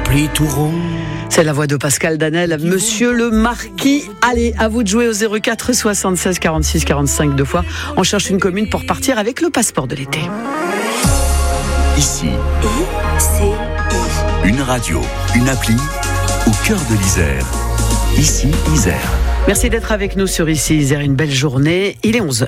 plis tout rond. C'est la voix de Pascal Danel, Monsieur le Marquis. Allez, à vous de jouer au 04 76 46 45 deux fois. On cherche une commune pour partir avec le passeport de l'été. Ici, une radio, une appli au cœur de l'Isère. Ici, Isère. Merci d'être avec nous sur Ici Isère. Une belle journée. Il est 11h.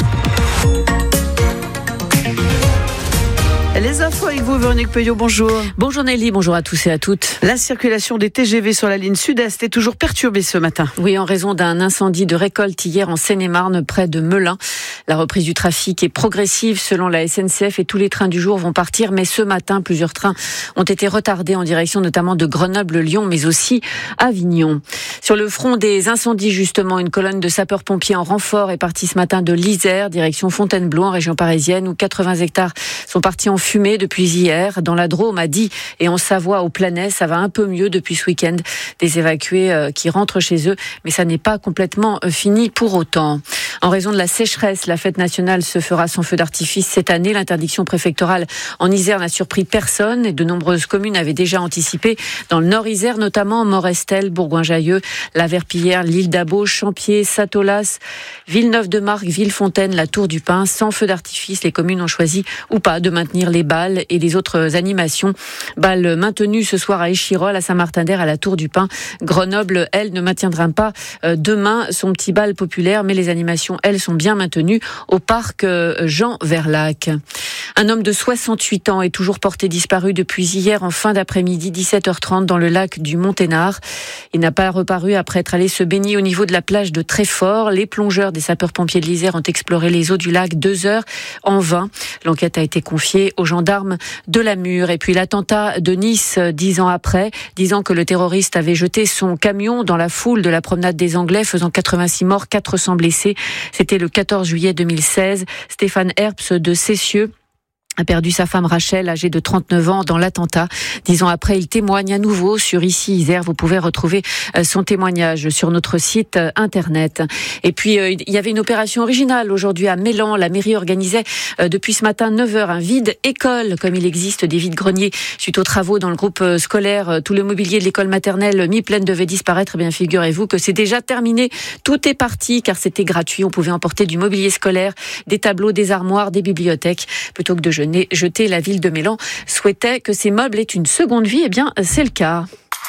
Les infos avec vous, Véronique Peuillot, bonjour. Bonjour Nelly, bonjour à tous et à toutes. La circulation des TGV sur la ligne sud-est est toujours perturbée ce matin. Oui, en raison d'un incendie de récolte hier en Seine-et-Marne, près de Melun. La reprise du trafic est progressive selon la SNCF et tous les trains du jour vont partir. Mais ce matin, plusieurs trains ont été retardés en direction notamment de Grenoble, Lyon, mais aussi Avignon. Sur le front des incendies, justement, une colonne de sapeurs-pompiers en renfort est partie ce matin de l'Isère, direction Fontainebleau, en région parisienne, où 80 hectares sont partis en fumée depuis hier. Dans la Drôme, à Die et en Savoie, au Planay, ça va un peu mieux depuis ce week-end. Des évacués qui rentrent chez eux, mais ça n'est pas complètement fini pour autant. En raison de la sécheresse, la fête nationale se fera sans feu d'artifice cette année. L'interdiction préfectorale en Isère n'a surpris personne et de nombreuses communes avaient déjà anticipé. Dans le Nord-Isère, notamment Morestel, Bourgoin-Jallieu, La Verpillière, l'île d'Abo, Champier, Satolas, Villeneuve-de-Marcq, Villefontaine, la Tour du Pin. Sans feu d'artifice, les communes ont choisi ou pas de maintenir les balles et les autres animations. Balles maintenues ce soir à Échirolles, à Saint-Martin-d'Air, à la Tour du Pin. Grenoble, elle, ne maintiendra pas demain son petit bal populaire, mais les animations, elles, sont bien maintenues au parc Jean Verlac. Un homme de 68 ans est toujours porté disparu depuis hier en fin d'après-midi, 17h30, dans le lac du Monténard. Il n'a pas reparu après être allé se baigner au niveau de la plage de Tréfort. Les plongeurs des sapeurs-pompiers de l'Isère ont exploré les eaux du lac 2 heures en vain. L'enquête a été confiée aux gendarmes de la Mure. Et puis l'attentat de Nice, 10 ans après, 10 ans que le terroriste avait jeté son camion dans la foule de la promenade des Anglais, faisant 86 morts, 400 blessés. C'était le 14 juillet 2016. Stéphane Herps de Cessieux a perdu sa femme Rachel, âgée de 39 ans, dans l'attentat. 10 ans après, il témoigne à nouveau sur Ici Isère. Vous pouvez retrouver son témoignage sur notre site internet. Et puis, il y avait une opération originale aujourd'hui à Mélan. La mairie organisait depuis ce matin 9h un vide école, comme il existe des vides greniers suite aux travaux dans le groupe scolaire. Tout le mobilier de l'école maternelle mi-pleine devait disparaître. Eh bien, figurez-vous que c'est déjà terminé. Tout est parti car c'était gratuit. On pouvait emporter du mobilier scolaire, des tableaux, des armoires, des bibliothèques, plutôt que de jeter. La ville de Mélan souhaitait que ces meubles aient une seconde vie. Eh bien, c'est le cas.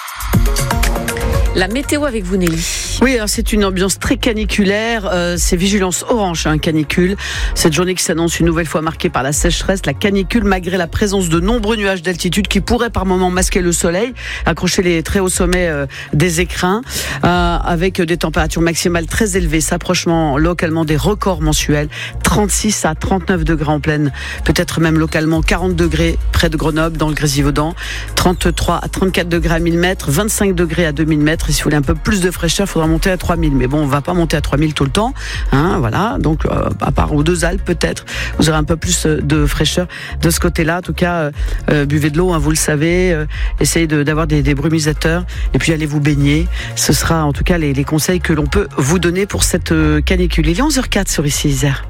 La météo avec vous, Nelly. Oui, alors c'est une ambiance très caniculaire. C'est vigilance orange, canicule. Cette journée qui s'annonce une nouvelle fois marquée par la sécheresse, la canicule, malgré la présence de nombreux nuages d'altitude qui pourraient par moments masquer le soleil, accrocher les très hauts sommets des écrins, avec des températures maximales très élevées, s'approchement localement des records mensuels, 36 à 39 degrés en plaine, peut-être même localement 40 degrés près de Grenoble, dans le Grésivaudan, 33 à 34 degrés à 1000 mètres, 25 degrés à 2000 mètres. Et si vous voulez un peu plus de fraîcheur, il faudra monter à 3000. Mais bon, on va pas monter à 3000 tout le temps. Voilà. Donc, à part aux Deux Alpes, peut-être, vous aurez un peu plus de fraîcheur de ce côté-là. En tout cas, buvez de l'eau, vous le savez. Essayez d'avoir des brumisateurs. Et puis, allez vous baigner. Ce sera, en tout cas, les conseils que l'on peut vous donner pour cette canicule. Il est 11h04 sur Ici Isère.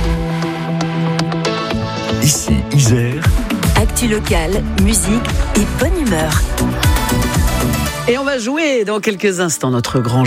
Ici Isère. Actu locale, musique et bonne humeur. Et on va jouer dans quelques instants notre grand